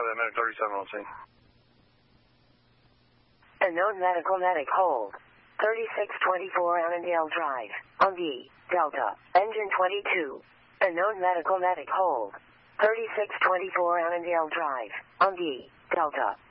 Medic 37 on scene. Unknown medic hold. 3624 Annandale Drive. On V, Delta, engine 22. Unknown medic hold. 3624 Annandale Drive. On V, Delta.